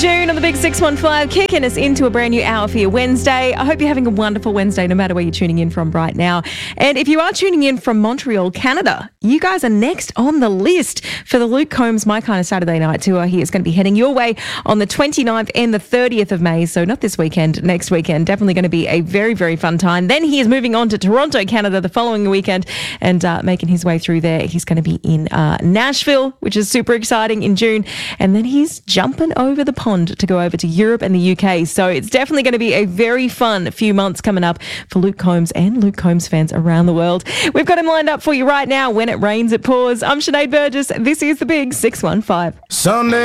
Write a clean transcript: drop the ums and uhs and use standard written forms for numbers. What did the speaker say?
June on the Big 615, kicking us into a brand new hour for your Wednesday. I hope you're having a wonderful Wednesday, no matter where you're tuning in from right now. And if you are tuning in from Montreal, Canada, you guys are next on the list for the Luke Combs My Kind of Saturday Night Tour. He is going to be heading your way on the 29th and the 30th of May. So not this weekend, next weekend. Definitely going to be a very, very fun time. Then he is moving on to Toronto, Canada the following weekend and making his way through there. He's going to be in Nashville, which is super exciting, in June. And then he's jumping over the pond to go over to Europe and the UK. So it's definitely going to be a very fun few months coming up for Luke Combs and Luke Combs fans around the world. We've got him lined up for you right now. When it rains, it pours. I'm Sinead Burgess. This is the Big 615. Sunday.